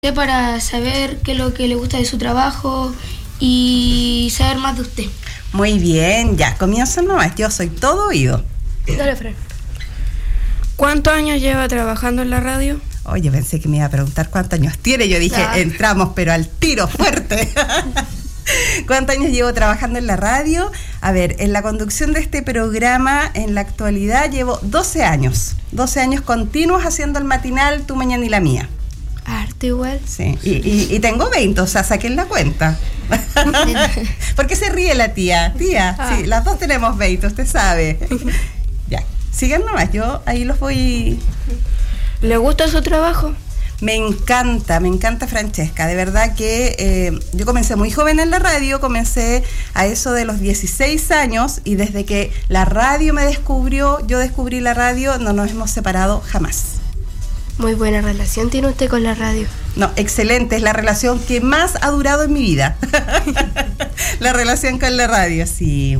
para saber qué es lo que le gusta de su trabajo y saber más de usted. Muy bien, ya, comienza nomás, yo soy todo oído. Dale, Fran. ¿Cuántos años lleva trabajando en la radio? Oye, pensé que me iba a preguntar cuántos años tiene, yo dije, entramos, pero al tiro fuerte. ¿Cuántos años llevo trabajando en la radio? A ver, en la conducción de este programa, en la actualidad, llevo 12 años. 12 años continuos haciendo el matinal Tu Mañana y la Mía. Harto igual. Sí, y tengo 20, o sea, saquen la cuenta. ¿Por qué se ríe la tía? Tía, sí, las dos tenemos 20, usted sabe. Ya, sigan nomás, yo ahí los voy... ¿Le gusta su trabajo? Me encanta Francesca, de verdad que yo comencé muy joven en la radio, comencé a eso de los 16 años y desde que la radio me descubrió, yo descubrí la radio, no nos hemos separado jamás. Muy buena relación tiene usted con la radio. No, excelente, es la relación que más ha durado en mi vida. La relación con la radio, sí.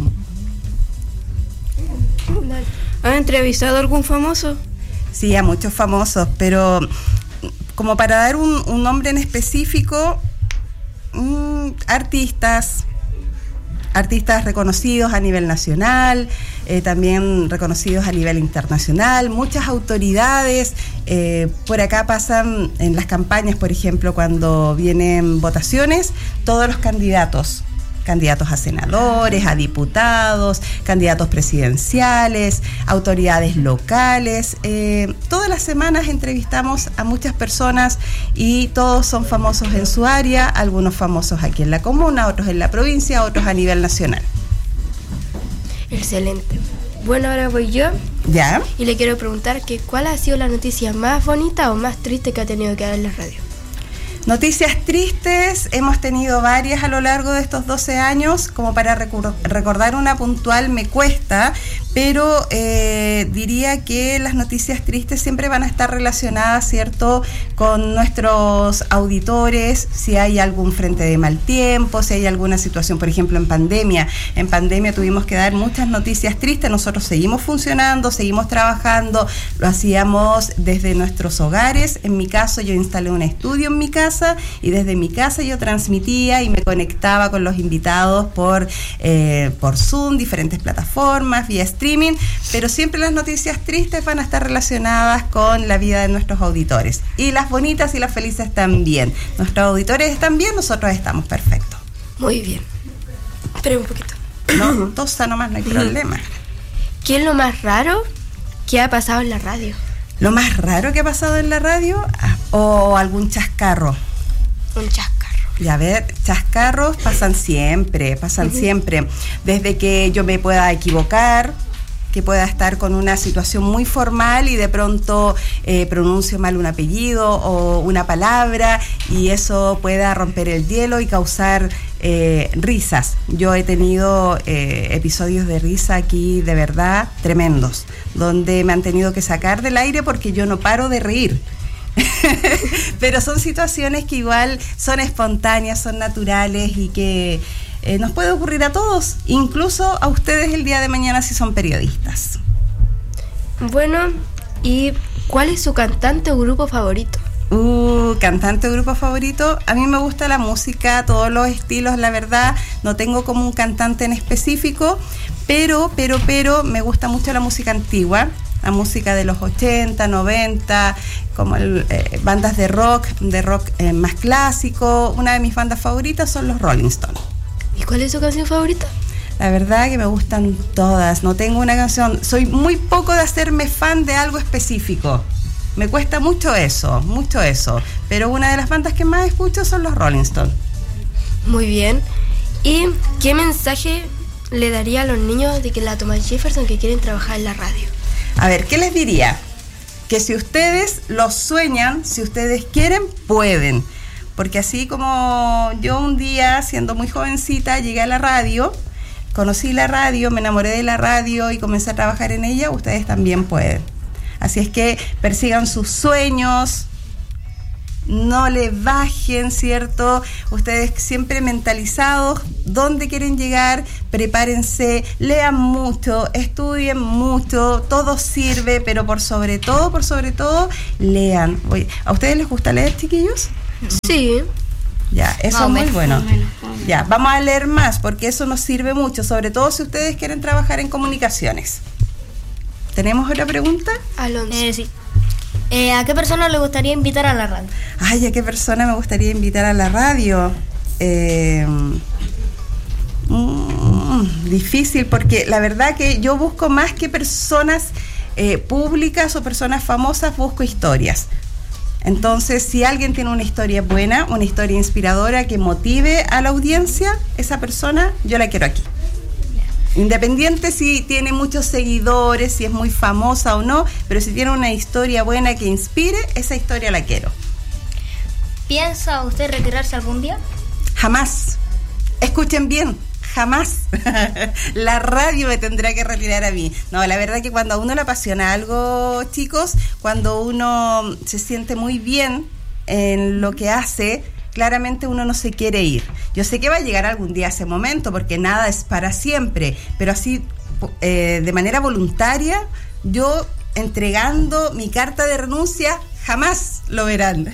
¿Ha entrevistado a algún famoso? Sí, a muchos famosos, pero como para dar un nombre en específico, artistas reconocidos a nivel nacional, también reconocidos a nivel internacional, muchas autoridades. Por acá pasan en las campañas, por ejemplo, cuando vienen votaciones, todos los candidatos a senadores, a diputados, candidatos presidenciales, autoridades locales. Todas las semanas entrevistamos a muchas personas y todos son famosos en su área, algunos famosos aquí en la comuna, otros en la provincia, otros a nivel nacional. Excelente. Bueno, ahora voy yo. ¿Ya? Y le quiero preguntar que ¿cuál ha sido la noticia más bonita o más triste que ha tenido que dar en la radio? Noticias tristes, hemos tenido varias a lo largo de estos 12 años, como para recordar una puntual me cuesta, pero diría que las noticias tristes siempre van a estar relacionadas, ¿cierto?, con nuestros auditores, si hay algún frente de mal tiempo, si hay alguna situación, por ejemplo, en pandemia. En pandemia tuvimos que dar muchas noticias tristes, nosotros seguimos funcionando, seguimos trabajando, lo hacíamos desde nuestros hogares. En mi caso, yo instalé un estudio en mi casa, y desde mi casa yo transmitía y me conectaba con los invitados por Zoom, diferentes plataformas, vía streaming, pero siempre las noticias tristes van a estar relacionadas con la vida de nuestros auditores, y las bonitas y las felices también. Nuestros auditores están bien, nosotros estamos perfectos. Muy bien. Espera un poquito. No, tosa nomás, no hay problema. ¿Qué es lo más raro que ha pasado en la radio? ¿Lo más raro que ha pasado en la radio? ¿O algún chascarro? Un chascarro. Y a ver, chascarros pasan siempre. Desde que yo me pueda equivocar, que pueda estar con una situación muy formal y de pronto pronuncio mal un apellido o una palabra y eso pueda romper el hielo y causar risas. Yo he tenido episodios de risa aquí de verdad tremendos, donde me han tenido que sacar del aire porque yo no paro de reír. Pero son situaciones que igual son espontáneas, son naturales y que nos puede ocurrir a todos, incluso a ustedes el día de mañana si son periodistas. Bueno, ¿y cuál es su cantante o grupo favorito? Cantante o grupo favorito, a mí me gusta la música, todos los estilos, la verdad, no tengo como un cantante en específico, pero me gusta mucho la música antigua, la música de los 80, 90, como bandas de rock más clásico. Una de mis bandas favoritas son los Rolling Stones. ¿Y cuál es su canción favorita? La verdad que me gustan todas, no tengo una canción, soy muy poco de hacerme fan de algo específico. Me cuesta mucho eso, pero una de las bandas que más escucho son los Rolling Stones. Muy bien. ¿Y qué mensaje le daría a los niños de que la Thomas Jefferson que quieren trabajar en la radio? A ver, ¿qué les diría? Que si ustedes lo sueñan, si ustedes quieren, pueden. Porque así como yo un día, siendo muy jovencita, llegué a la radio, conocí la radio, me enamoré de la radio y comencé a trabajar en ella, ustedes también pueden. Así es que persigan sus sueños, no le bajen, ¿cierto? Ustedes siempre mentalizados, dónde quieren llegar, prepárense, lean mucho, estudien mucho, todo sirve, pero por sobre todo, lean. Oye, ¿a ustedes les gusta leer, chiquillos? Sí. Ya, eso es muy bueno. Ya, vamos a leer más porque eso nos sirve mucho, sobre todo si ustedes quieren trabajar en comunicaciones. ¿Tenemos otra pregunta? Alonso. Sí. ¿A qué persona le gustaría invitar a la radio? Ay, ¿a qué persona me gustaría invitar a la radio? Difícil, porque la verdad que yo busco más que personas públicas o personas famosas, busco historias. Entonces, si alguien tiene una historia buena, una historia inspiradora que motive a la audiencia, esa persona yo la quiero aquí. Independiente si tiene muchos seguidores, si es muy famosa o no, pero si tiene una historia buena que inspire, esa historia la quiero. ¿Piensa usted retirarse algún día? Jamás. Escuchen bien, jamás. La radio me tendrá que retirar a mí. No, la verdad que cuando a uno le apasiona algo, chicos, cuando uno se siente muy bien en lo que hace, claramente uno no se quiere ir. Yo sé que va a llegar algún día ese momento, porque nada es para siempre, pero así, de manera voluntaria, yo entregando mi carta de renuncia, jamás lo verán.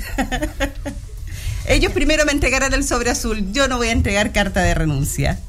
Ellos primero me entregarán el sobre azul, yo no voy a entregar carta de renuncia.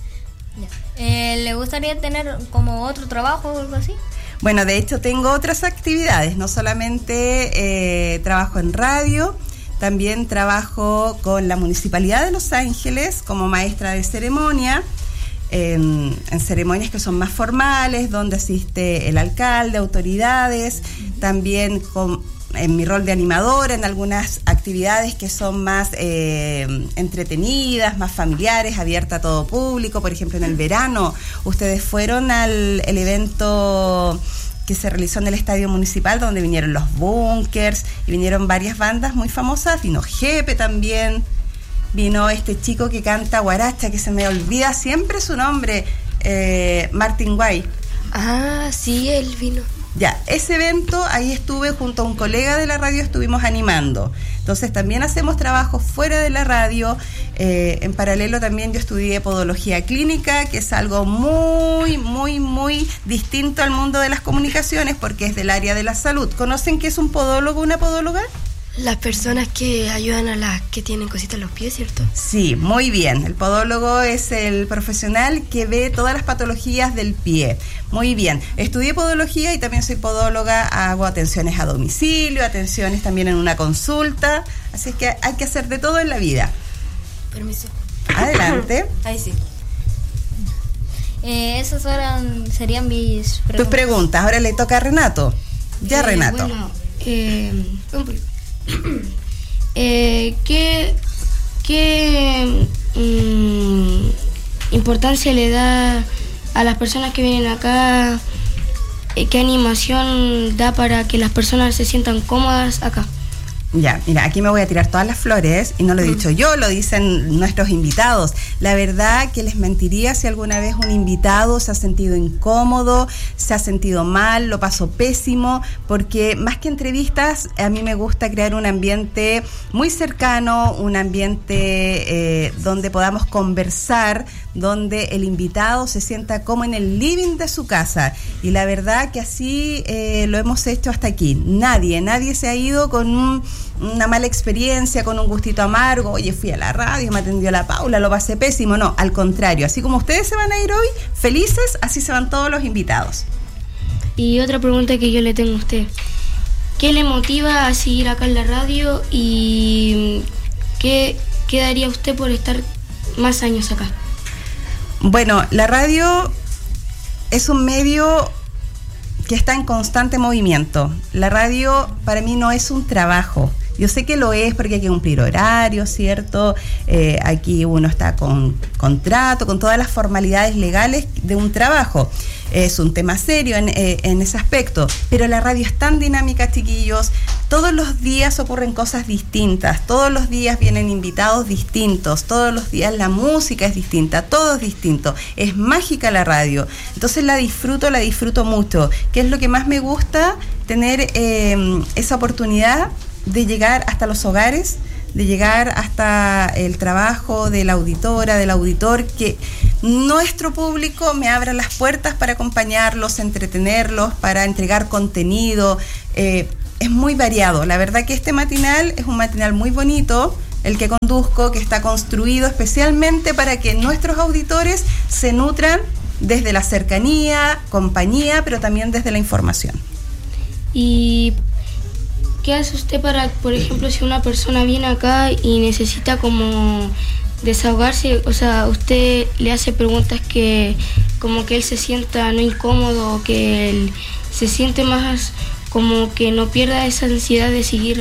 ¿Le gustaría tener como otro trabajo o algo así? Bueno, de hecho tengo otras actividades, no solamente trabajo en radio, también trabajo con la Municipalidad de Los Ángeles como maestra de ceremonia, en ceremonias que son más formales, donde asiste el alcalde, autoridades, también en mi rol de animadora, en algunas actividades que son más entretenidas, más familiares, abiertas a todo público. Por ejemplo, en el verano, ustedes fueron al evento que se realizó en el Estadio Municipal, donde vinieron los Bunkers y vinieron varias bandas muy famosas. Vino Jepe también, vino este chico que canta guaracha, que se me olvida siempre su nombre, Martin Guay. Ah, sí, él vino. Ya, ese evento, ahí estuve junto a un colega de la radio, estuvimos animando. Entonces también hacemos trabajos fuera de la radio. En paralelo también yo estudié podología clínica, que es algo muy, muy, muy distinto al mundo de las comunicaciones, porque es del área de la salud. ¿Conocen qué es un podólogo, una podóloga? Las personas que ayudan a las que tienen cositas en los pies, ¿cierto? Sí, muy bien. El podólogo es el profesional que ve todas las patologías del pie. Muy bien. Estudié podología y también soy podóloga. Hago atenciones a domicilio, atenciones también en una consulta. Así es que hay que hacer de todo en la vida. Permiso. Adelante. Ahí sí. Esas serían mis preguntas. Tus preguntas. Ahora le toca a Renato. Ya, Renato. Bueno, ¿qué importancia le da a las personas que vienen acá? ¿Qué animación da para que las personas se sientan cómodas acá? Ya, mira, aquí me voy a tirar todas las flores y no lo he dicho yo, lo dicen nuestros invitados. La verdad que les mentiría si alguna vez un invitado se ha sentido incómodo, se ha sentido mal, lo pasó pésimo, porque más que entrevistas, a mí me gusta crear un ambiente muy cercano, un ambiente donde podamos conversar, donde el invitado se sienta como en el living de su casa. Y la verdad que así lo hemos hecho hasta aquí. Nadie se ha ido con una mala experiencia, con un gustito amargo. Oye, fui a la radio, me atendió la Paula, lo pasé pésimo. No, al contrario, así como ustedes se van a ir hoy felices, así se van todos los invitados. Y otra pregunta que yo le tengo a usted: ¿qué le motiva a seguir acá en la radio y qué daría usted por estar más años acá? Bueno, la radio es un medio que está en constante movimiento. La radio para mí no es un trabajo. Yo sé que lo es porque hay que cumplir horarios, ¿cierto? Aquí uno está con contrato, con todas las formalidades legales de un trabajo. Es un tema serio en ese aspecto. Pero la radio es tan dinámica, chiquillos. Todos los días ocurren cosas distintas. Todos los días vienen invitados distintos. Todos los días la música es distinta. Todo es distinto. Es mágica la radio. Entonces la disfruto mucho. ¿Qué es lo que más me gusta? Tener esa oportunidad de llegar hasta los hogares, de llegar hasta el trabajo de la auditora, del auditor, que nuestro público me abra las puertas para acompañarlos, entretenerlos, para entregar contenido. Es muy variado. La verdad que este matinal es un matinal muy bonito. el que conduzco, que está construido especialmente para que nuestros auditores se nutran desde la cercanía, compañía, pero también desde la información. ¿Y qué hace usted para, por ejemplo, si una persona viene acá y necesita como desahogarse? O sea, usted le hace preguntas que como que él se sienta no incómodo, que él se siente más como que no pierda esa ansiedad de seguir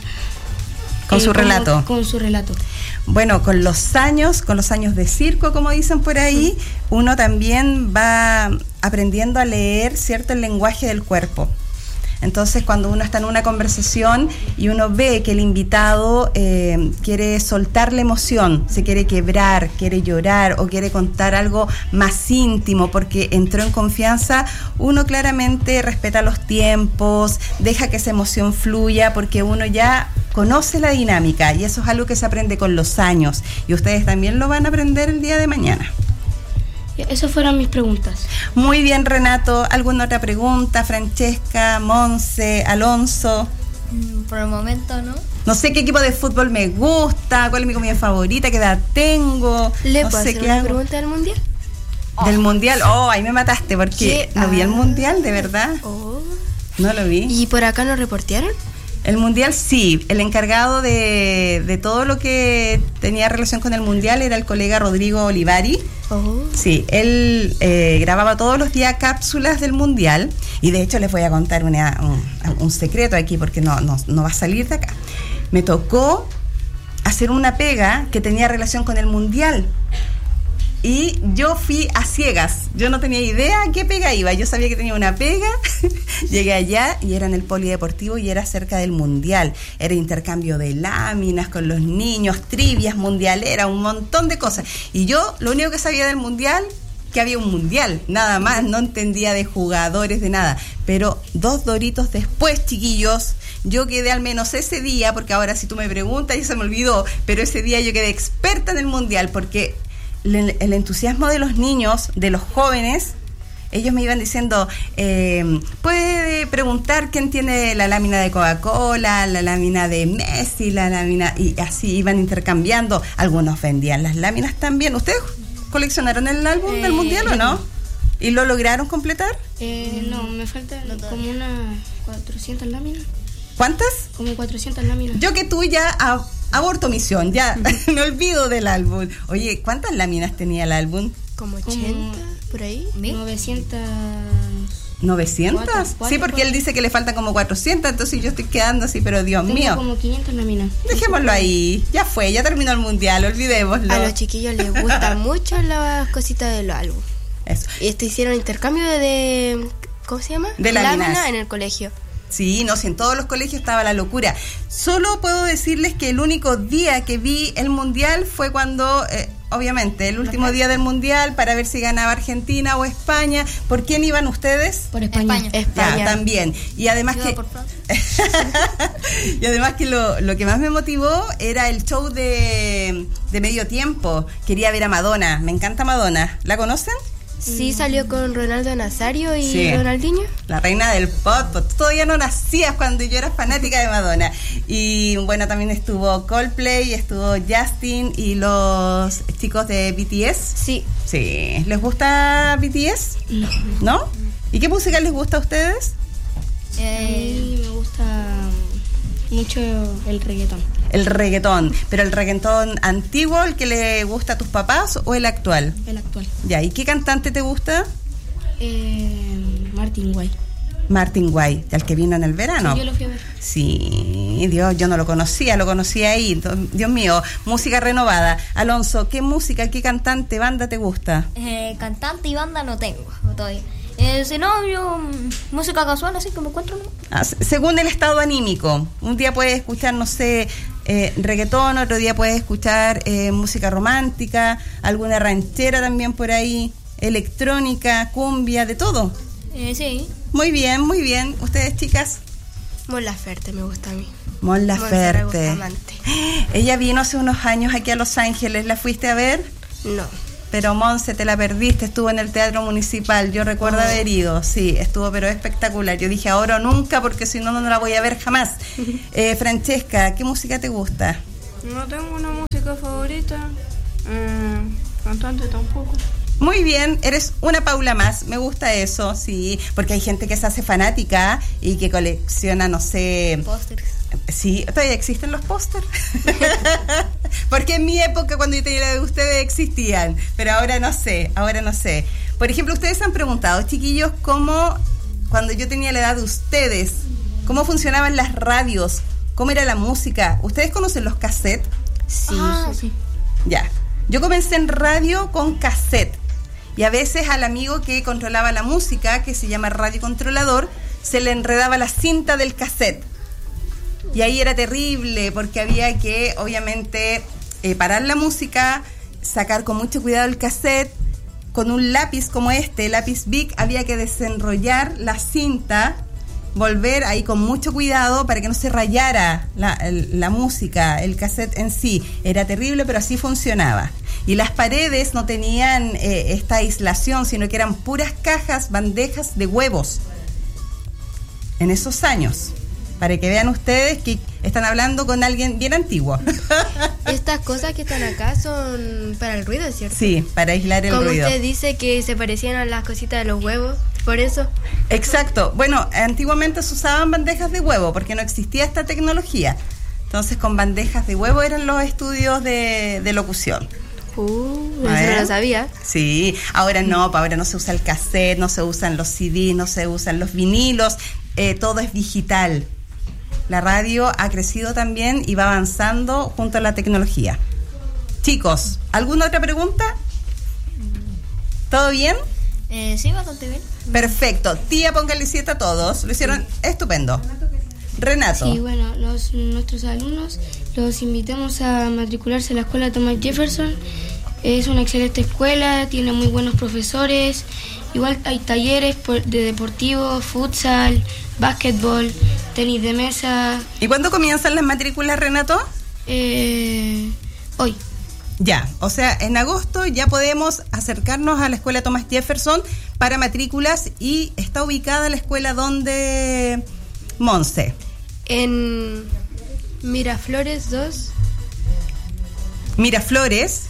con su relato. Con su relato. Bueno, con los años de circo, como dicen por ahí, uno también va aprendiendo a leer, ¿cierto?, el lenguaje del cuerpo. Entonces, cuando uno está en una conversación y uno ve que el invitado quiere soltar la emoción, se quiere quebrar, quiere llorar o quiere contar algo más íntimo porque entró en confianza, uno claramente respeta los tiempos, deja que esa emoción fluya porque uno ya conoce la dinámica y eso es algo que se aprende con los años y ustedes también lo van a aprender el día de mañana. Esas fueron mis preguntas. Muy bien, Renato. ¿Alguna otra pregunta? Francesca, Monse, Alonso. Por el momento no. No sé qué equipo de fútbol me gusta, cuál es mi comida favorita, qué edad tengo. ¿Le no puedo sé hacer qué una hago. pregunta del mundial? Del mundial. Ahí me mataste porque no vi el mundial, de verdad. No lo vi. ¿Y por acá nos reportearon? El mundial sí, el encargado de todo lo que tenía relación con el mundial era el colega Rodrigo Olivari. Sí, él grababa todos los días cápsulas del mundial y de hecho les voy a contar un secreto aquí porque no va a salir de acá. Me tocó hacer una pega que tenía relación con el mundial. Y yo fui a ciegas, yo no tenía idea a qué pega iba, yo sabía que tenía una pega, llegué allá y era en el polideportivo y era cerca del mundial, era intercambio de láminas con los niños, trivias mundialeras, un montón de cosas, y yo lo único que sabía del mundial, que había un mundial, nada más, no entendía de jugadores, de nada, pero 2 doritos después, chiquillos, yo quedé al menos ese día, porque ahora si tú me preguntas ya se me olvidó, pero ese día yo quedé experta en el mundial, porque el entusiasmo de los niños, de los jóvenes, ellos me iban diciendo, puede preguntar quién tiene la lámina de Coca-Cola, la lámina de Messi, la lámina, y así iban intercambiando. Algunos vendían las láminas también. ¿Ustedes coleccionaron el álbum del mundial o no? ¿Y lo lograron completar? No, me faltan como unas 400 láminas. ¿Cuántas? Como 400 láminas. Yo que tú ya aborto misión, ya me olvido del álbum. Oye, ¿cuántas láminas tenía el álbum? Como 80, por ahí. 900. ¿900? Cuatro, Sí, porque él dice que le faltan como 400, entonces yo estoy quedando así, pero Dios Tengo mío. como 500 láminas. Dejémoslo ahí, ya fue, ya terminó el mundial, olvidémoslo. A los chiquillos les gustan mucho las cositas de los álbumes. Eso. Y hicieron intercambio de ¿cómo se llama? De láminas. Lámina en el colegio. Sí, no, si en todos los colegios estaba la locura. Solo puedo decirles que el único día que vi el mundial fue cuando, obviamente, el último día del mundial para ver si ganaba Argentina o España. ¿Por quién iban ustedes? Por España. España. Ya, también. Y además que y además que lo que más me motivó era el show de medio tiempo. Quería ver a Madonna. Me encanta Madonna. ¿La conocen? Sí, salió con Ronaldo Nazario y Sí. Ronaldinho. La reina del pop. Tú todavía no nacías cuando yo era fanática de Madonna. Y bueno, también estuvo Coldplay, estuvo Justin y los chicos de BTS. Sí. Sí. ¿Les gusta BTS? ¿No? ¿Y qué música les gusta a ustedes? A mí me gusta mucho el reggaetón. El reggaetón. ¿Pero el reggaetón antiguo, el que le gusta a tus papás, o el actual? El actual. Ya, ¿y qué cantante te gusta? Martin Way. Martin Way, el que vino en el verano. Sí, yo lo fui a ver. Sí, Dios, yo no lo conocía, lo conocí ahí. Dios mío, música renovada. Alonso, ¿qué música, qué cantante, banda te gusta? Cantante y banda no tengo todavía. Si no, yo música casual, así que me encuentro. Según el estado anímico, un día puedes escuchar, no sé, reggaetón, otro día puedes escuchar música romántica, alguna ranchera también por ahí, electrónica, cumbia, de todo. Sí. Muy bien, muy bien. ¿Ustedes, chicas? Mon Laferte me gusta a mí. Mon Laferte. Bustamante. Ella vino hace unos años aquí a Los Ángeles. ¿La fuiste a ver? No. Pero Monse, te la perdiste, estuvo en el Teatro Municipal, yo recuerdo haber ido, sí, estuvo pero espectacular. Yo dije ahora o nunca porque si no, no la voy a ver jamás. Francesca, ¿qué música te gusta? No tengo una música favorita. Cantante tampoco. Muy bien, eres una Paula más, me gusta eso, sí, porque hay gente que se hace fanática y que colecciona, no sé... Pósters. Sí, todavía existen los pósters. Porque en mi época, cuando yo tenía la de ustedes, existían, pero ahora no sé. Por ejemplo, ustedes han preguntado, chiquillos, cómo, cuando yo tenía la edad de ustedes, cómo funcionaban las radios, cómo era la música. ¿Ustedes conocen los cassettes? Sí. Ya, yo comencé en radio con cassette. Y a veces al amigo que controlaba la música, que se llama radiocontrolador, se le enredaba la cinta del cassette. Y ahí era terrible, porque había que, obviamente, parar la música, sacar con mucho cuidado el cassette, con un lápiz como este, lápiz Bic, había que desenrollar la cinta, volver ahí con mucho cuidado para que no se rayara la música, el cassette en sí. Era terrible, pero así funcionaba. Y las paredes no tenían esta aislación, sino que eran puras cajas, bandejas de huevos. En esos años. Para que vean ustedes que están hablando con alguien bien antiguo. Estas cosas que están acá son para el ruido, ¿cierto? Sí, para aislar el ruido. Como usted dice que se parecían a las cositas de los huevos, por eso. Exacto. Bueno, antiguamente se usaban bandejas de huevo porque no existía esta tecnología. Entonces con bandejas de huevo eran los estudios de locución. Eso no lo sabía. Sí, ahora no se usa el cassette, no se usan los CD, no se usan los vinilos, todo es digital. La radio ha crecido también y va avanzando junto a la tecnología. Chicos, ¿alguna otra pregunta? ¿Todo bien? Sí, bastante bien. Perfecto. Tía, póngale 7 a todos. Lo hicieron estupendo. Renato. Sí, bueno, nuestros alumnos los invitamos a matricularse en la escuela Thomas Jefferson. Es una excelente escuela, tiene muy buenos profesores. Igual hay talleres de deportivo, futsal, básquetbol, tenis de mesa. ¿Y cuándo comienzan las matrículas, Renato? Hoy. Ya, o sea, en agosto ya podemos acercarnos a la escuela Thomas Jefferson para matrículas. Y está ubicada la escuela donde, Monse. En Miraflores 2. Miraflores.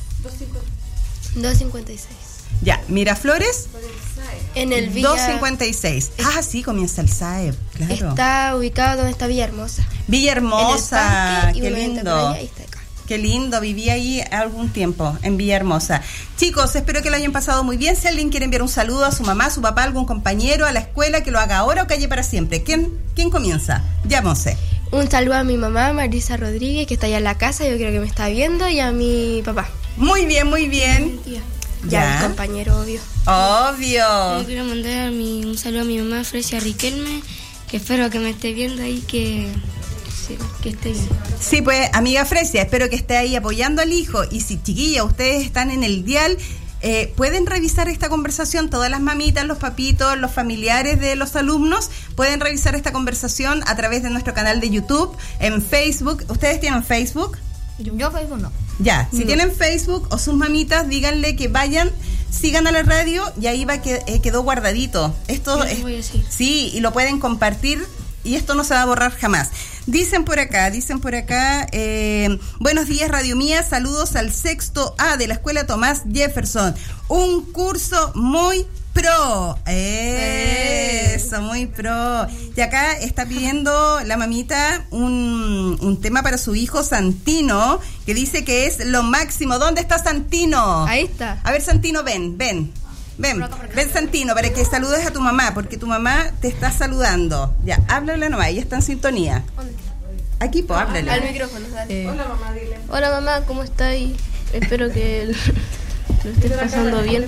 256. Ya, Miraflores. En el Villa 256. Sí, comienza el SAEB, claro. Está ubicado donde está Villahermosa. Villahermosa, qué lindo. Allá, está acá. Qué lindo, viví ahí algún tiempo, en Villahermosa. Chicos, espero que lo hayan pasado muy bien. Si alguien quiere enviar un saludo a su mamá, a su papá, a algún compañero, a la escuela, que lo haga ahora o calle para siempre. ¿Quién comienza? Llámose. Un saludo a mi mamá, Marisa Rodríguez, que está allá en la casa, yo creo que me está viendo, y a mi papá. Muy bien, muy bien. Ya, mi compañero, obvio. Obvio. Yo quiero mandar un saludo a mi mamá, Fresia Riquelme, que espero que me esté viendo ahí, que esté bien. Sí, pues, amiga Fresia, espero que esté ahí apoyando al hijo. Y si, chiquilla, ustedes están en el dial, pueden revisar esta conversación. Todas las mamitas, los papitos, los familiares de los alumnos pueden revisar esta conversación a través de nuestro canal de YouTube, en Facebook. ¿Ustedes tienen Facebook? Yo Facebook no. Ya, si tienen Facebook o sus mamitas, díganle que vayan, sigan a la radio y ahí quedó guardadito. Esto es, voy a decir. Sí, y lo pueden compartir y esto no se va a borrar jamás. Dicen por acá, buenos días Radio Mía, saludos al 6º A de la Escuela Thomas Jefferson, un curso muy pro. Eso, muy pro. Y acá está pidiendo la mamita un tema para su hijo Santino, que dice que es lo máximo. ¿Dónde está Santino? Ahí está. A ver, Santino, ven Santino, para que saludes a tu mamá, porque tu mamá te está saludando. Ya, háblale nomás, ella está en sintonía. ¿Dónde? Aquí, pues, háblale. Al micrófono, dale. Hola mamá, dile. Hola mamá, ¿cómo estás? Espero que lo estés pasando bien.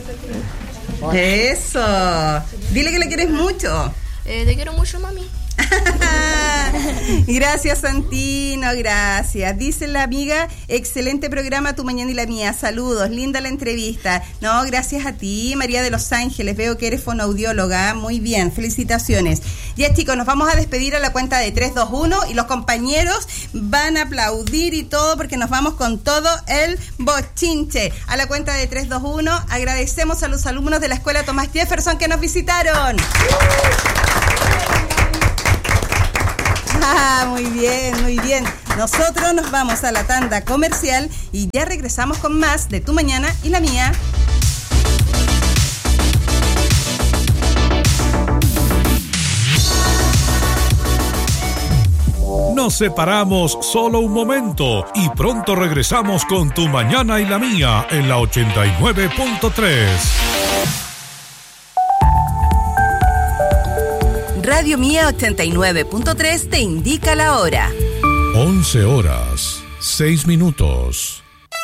Eso. Dile que le quieres mucho. Te quiero mucho, mami. Gracias, Santino, gracias. Dice la amiga, excelente programa Tu Mañana y la Mía, saludos, linda la entrevista. No, gracias a ti, María de Los Ángeles, veo que eres fonoaudióloga, muy bien, felicitaciones. Ya, chicos, nos vamos a despedir a la cuenta de 3, 2, 1 y los compañeros van a aplaudir y todo porque nos vamos con todo el bochinche. A la cuenta de 3, 2, 1, agradecemos a los alumnos de la Escuela Thomas Jefferson que nos visitaron. Muy bien, muy bien. Nosotros nos vamos a la tanda comercial y ya regresamos con más de Tu Mañana y la Mía. Nos separamos solo un momento y pronto regresamos con Tu Mañana y la Mía en la 89.3. Radio Mía 89.3 te indica la hora. 11 horas, 6 minutos.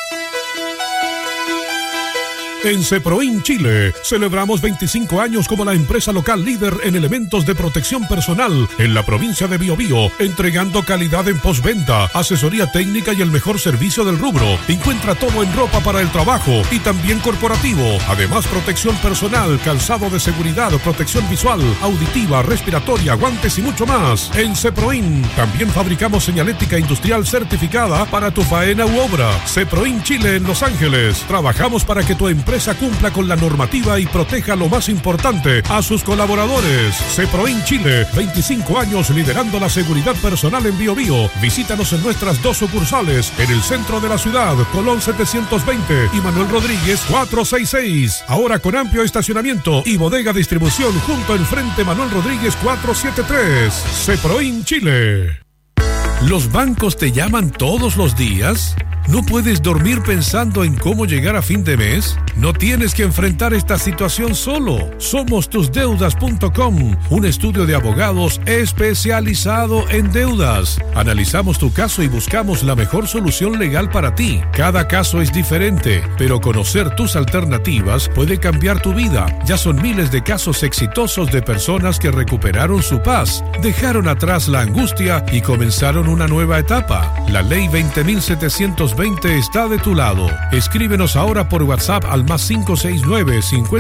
En Ceproin Chile celebramos 25 años como la empresa local líder en elementos de protección personal en la provincia de Biobío, entregando calidad en postventa, asesoría técnica y el mejor servicio del rubro. Encuentra todo en ropa para el trabajo y también corporativo. Además, protección personal, calzado de seguridad, protección visual, auditiva, respiratoria, guantes y mucho más. En Ceproin también fabricamos señalética industrial certificada para tu faena u obra. Ceproin Chile en Los Ángeles. Trabajamos para que tu empresa cumpla con la normativa y proteja lo más importante, a sus colaboradores. Ceproin Chile, 25 años liderando la seguridad personal en Biobío. Visítanos en nuestras 2 sucursales, en el centro de la ciudad, Colón 720 y Manuel Rodríguez 466. Ahora con amplio estacionamiento y bodega distribución junto al frente Manuel Rodríguez 473. Ceproin Chile. ¿Los bancos te llaman todos los días? ¿No puedes dormir pensando en cómo llegar a fin de mes? No tienes que enfrentar esta situación solo. Somos tusdeudas.com, un estudio de abogados especializado en deudas. Analizamos tu caso y buscamos la mejor solución legal para ti. Cada caso es diferente, pero conocer tus alternativas puede cambiar tu vida. Ya son miles de casos exitosos de personas que recuperaron su paz, dejaron atrás la angustia y comenzaron una nueva etapa. La ley 20.720 está de tu lado. Escríbenos ahora por WhatsApp al más 569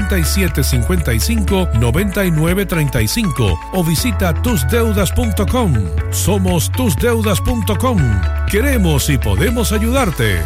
5755 9935 o visita tusdeudas.com. Somos tusdeudas.com. Queremos y podemos ayudarte.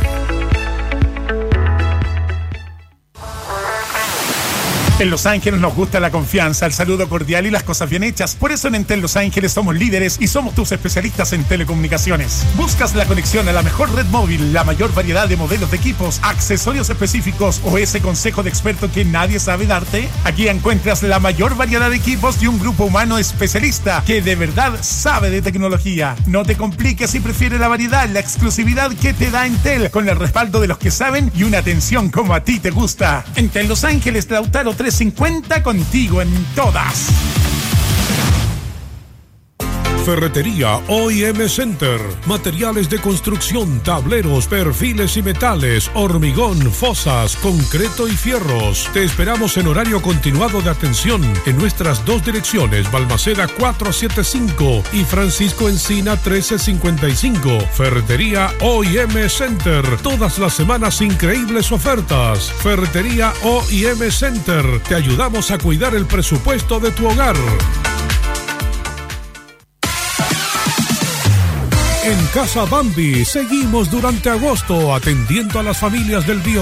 En Los Ángeles nos gusta la confianza, el saludo cordial y las cosas bien hechas. Por eso en Entel Los Ángeles somos líderes y somos tus especialistas en telecomunicaciones. ¿Buscas la conexión a la mejor red móvil, la mayor variedad de modelos de equipos, accesorios específicos o ese consejo de experto que nadie sabe darte? Aquí encuentras la mayor variedad de equipos y un grupo humano especialista que de verdad sabe de tecnología. No te compliques y prefiere la variedad, la exclusividad que te da Entel, con el respaldo de los que saben y una atención como a ti te gusta. Entel Los Ángeles, Lautaro 350, contigo en todas. Ferretería OIM Center. Materiales de construcción, tableros, perfiles y metales, hormigón, fosas, concreto y fierros. Te esperamos en horario continuado de atención en nuestras 2 direcciones, Balmaceda 475 y Francisco Encina 1355. Ferretería OIM Center. Todas las semanas increíbles ofertas. Ferretería OIM Center. Te ayudamos a cuidar el presupuesto de tu hogar. En Casa Bambi seguimos durante agosto atendiendo a las familias del Bío